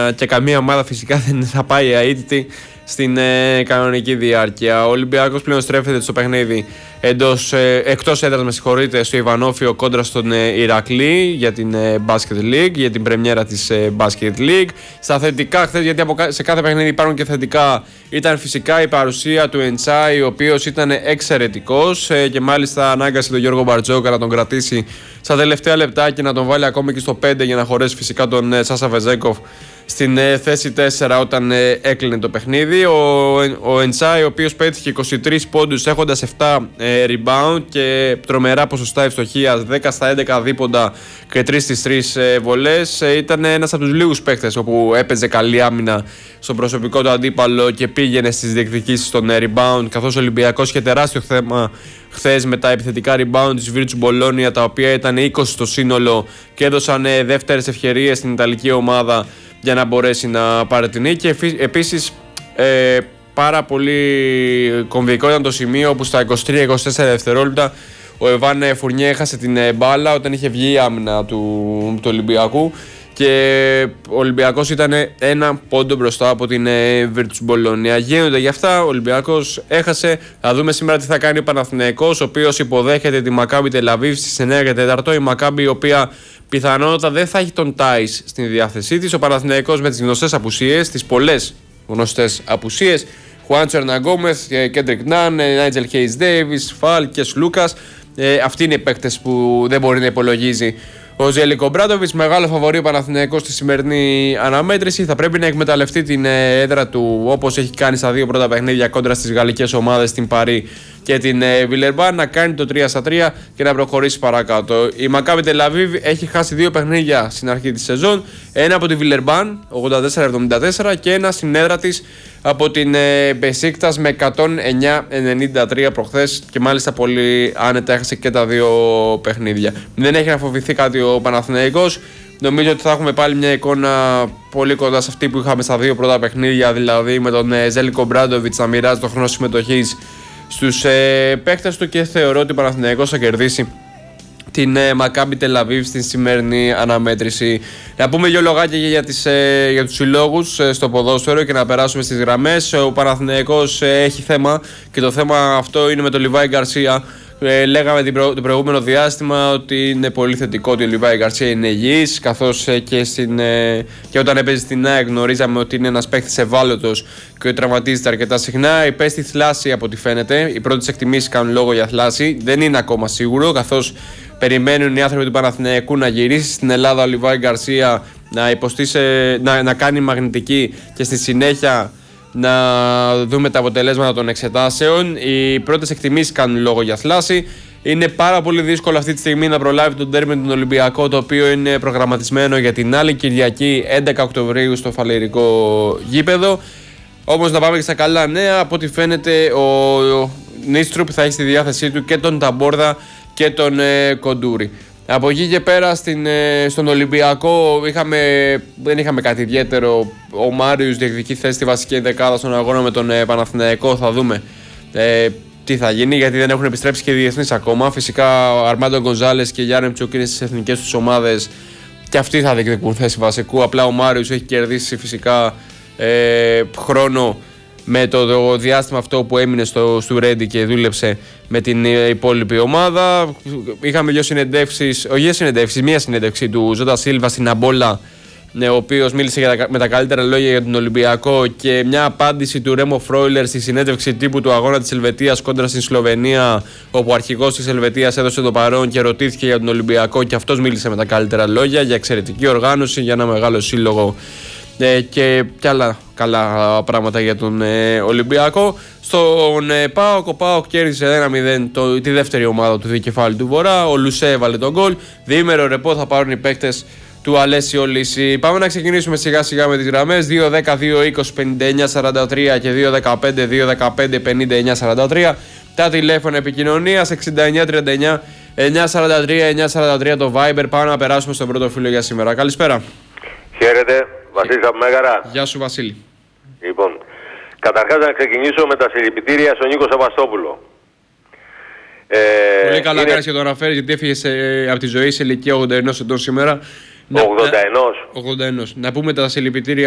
και καμία ομάδα φυσικά δεν θα πάει αίτητη στην κανονική διάρκεια. Ο Ολυμπιακός πλέον στρέφεται στο παιχνίδι εκτός έδρας, με συγχωρείτε, στο Ιβανόφιο κόντρα στον Ηρακλή για την Basket League, για την πρεμιέρα της Basket League. Στα θετικά χθες, γιατί σε κάθε παιχνίδι υπάρχουν και θετικά, ήταν φυσικά η παρουσία του Εντσάι, ο οποίος ήταν εξαιρετικός και μάλιστα ανάγκασε τον Γιώργο Μπαρτζόκα να τον κρατήσει στα τελευταία λεπτά και να τον βάλει ακόμη και στο 5 για να χωρέσει φυσικά τον Σάσα Βεζέκοφ στην θέση 4 όταν έκλεινε το παιχνίδι. Ο Εντσάι, ο οποίος πέτυχε 23 πόντους έχοντας 7 rebound και τρομερά ποσοστά ευστοχίας, 10 στα 11 δίποντα και 3 στις 3 βολές, ήταν ένας από τους λίγους παίκτες όπου έπαιζε καλή άμυνα στον προσωπικό του αντίπαλο και πήγαινε στις διεκδικήσεις των rebound, καθώς ο Ολυμπιακός είχε τεράστιο θέμα χθες με τα επιθετικά rebound της Virtus Bologna, τα οποία ήταν 20 στο σύνολο και έδωσαν δεύτερες ευκαιρίες στην Ιταλική ομάδα για να μπορέσει να πάρει την νίκη. Επίσης πάρα πολύ κομβικό ήταν το σημείο όπου στα 23-24 δευτερόλεπτα ο Εβάν Φουρνιέ έχασε την μπάλα όταν είχε βγει η άμυνα του Ολυμπιακού και ο Ολυμπιακός ήταν ένα πόντο μπροστά από την Virtus Bologna. Γίνονται γι' αυτά, ο Ολυμπιακός έχασε. Θα δούμε σήμερα τι θα κάνει ο Παναθηναϊκός, ο οποίος υποδέχεται τη Μακάμπι Τελαβίβ στις 9 και 4. Η Μακάμπι, η οποία πιθανότατα δεν θα έχει τον Τάις στην διάθεσή της. Ο Παναθηναϊκός με τις γνωστές απουσίες, τις πολλές γνωστές απουσίες, Χουάντσο Ερναγκόμεθ, Κέντρικ Ναν, Νάιτζελ Χέις Ντέιβις, Φάλκες, Λούκας. Αυτοί είναι οι παίκτες που δεν μπορεί να υπολογίζει ο Ζέλικο Μπράντοβιτς. Μεγάλο φαβορί ο Παναθηναϊκός στη σημερινή αναμέτρηση. Θα πρέπει να εκμεταλλευτεί την έδρα του όπως έχει κάνει στα δύο πρώτα παιχνίδια κόντρα στις γαλλικές ομάδες, την Παρί και την Βιλερμπάν, να κάνει το 3-3 και να προχωρήσει παρακάτω. Η Μακάμπι Τελαβίβ έχει χάσει δύο παιχνίδια στην αρχή της σεζόν. Ένα από τη Βιλερμπάν 84-74 και ένα στην έδρα της από την Μπεσίκτας με 109-93 προχθές και μάλιστα πολύ άνετα έχασε και τα δύο παιχνίδια. Δεν έχει να φοβηθεί κάτι ο Παναθηναϊκός. Νομίζω ότι θα έχουμε πάλι μια εικόνα πολύ κοντά σε αυτή που είχαμε στα δύο πρώτα παιχνίδια, δηλαδή με τον Ζέλικο Μπράντοβιτς να μοιράζει τον χρόνο συμμετοχής στους παίκτες του και θεωρώ ότι ο Παναθηναϊκός θα κερδίσει την Μακάμπι Τελαβίβ στην σημερινή αναμέτρηση. Να πούμε δύο λογάκια για τους συλλόγους στο ποδόσφαιρο και να περάσουμε στις γραμμές. Ο Παναθηναϊκός έχει θέμα και το θέμα αυτό είναι με τον Λιβάη Γκαρσία. Λέγαμε το προηγούμενο διάστημα ότι είναι πολύ θετικό ότι ο Λιβάη Γκαρσία είναι υγιής, καθώς και όταν έπαιζε στην ΑΕΚ γνωρίζαμε ότι είναι ένας παίκτης ευάλωτος και ότι τραυματίζεται αρκετά συχνά. Υπέστη θλάση από ό,τι φαίνεται. Οι πρώτες εκτιμήσεις κάνουν λόγο για θλάση. Δεν είναι ακόμα σίγουρο, καθώς περιμένουν οι άνθρωποι του Παναθηναϊκού να γυρίσει στην Ελλάδα ο Λιβάη Γκαρσία, να κάνει μαγνητική και στη συνέχεια να δούμε τα αποτελέσματα των εξετάσεων. Οι πρώτες εκτιμήσεις κάνουν λόγο για θλάση. Είναι πάρα πολύ δύσκολο αυτή τη στιγμή να προλάβει τον ντέρμπι με τον Ολυμπιακό, το οποίο είναι προγραμματισμένο για την άλλη Κυριακή 11 Οκτωβρίου στο Φαλεϊρικό γήπεδο. Όμως να πάμε και στα καλά νέα. Από ό,τι φαίνεται ο Νίστρουπ θα έχει στη διάθεσή του και τον Ταμπόρδα και τον Κοντούρη. Από εκεί και πέρα στον Ολυμπιακό δεν είχαμε κάτι ιδιαίτερο. Ο Μάριος διεκδικεί θέση στη βασική δεκάδα στον αγώνα με τον Παναθηναϊκό. Θα δούμε τι θα γίνει, γιατί δεν έχουν επιστρέψει και οι διεθνείς ακόμα. Φυσικά ο Αρμάντο Γκονζάλες και Γιάννη Μτσούκ είναι στις εθνικές τους ομάδες και αυτοί θα διεκδικούν θέση βασικού. Απλά ο Μάριος έχει κερδίσει φυσικά χρόνο με το διάστημα αυτό που έμεινε στο Ρέντι και δούλεψε με την υπόλοιπη ομάδα. Είχαμε μία συνέντευξη του Ζώτα Σίλβα στην Αμπόλα, ο οποίος μίλησε με τα καλύτερα λόγια για τον Ολυμπιακό, και μια απάντηση του Ρέμο Φρόιλερ στη συνέντευξη τύπου του αγώνα της Ελβετίας κόντρα στην Σλοβενία, όπου ο αρχηγός της Ελβετίας έδωσε το παρόν και ρωτήθηκε για τον Ολυμπιακό και αυτός μίλησε με τα καλύτερα λόγια για εξαιρετική οργάνωση, για ένα μεγάλο σύλλογο και άλλα καλά πράγματα για τον Ολυμπιακό. Στον ΠΑΟΚ, ο ΠΑΟΚ κέρδισε 1-0 τη δεύτερη ομάδα του Δικεφάλη του Βορρά. Ο Λουσέ έβαλε τον γκολ. Διήμερο ρεπό θα πάρουν οι παίκτες του Αλέσιο Λύση. Πάμε να ξεκινήσουμε σιγά σιγά με τις γραμμές 2-10-2-20-59-43 και 2-15-2-15-59-43. Τα τηλέφωνα επικοινωνίας 6939 943-943 το Viber. Πάμε να περάσουμε στον πρώτο φίλο για σήμερα. Καλησπέρα. Χαίρετε, Βασίλης από Μέγαρα. Γεια σου Βασίλη. Λοιπόν, καταρχάς να ξεκινήσω με τα συλληπιτήρια στον Νίκο Σαββαστόπουλο. Πολύ καλά κάνεις και το αναφέρεις, γιατί έφυγε από τη ζωή σε ηλικία 81 ετών σήμερα. 81. Να πούμε τα συλληπιτήρια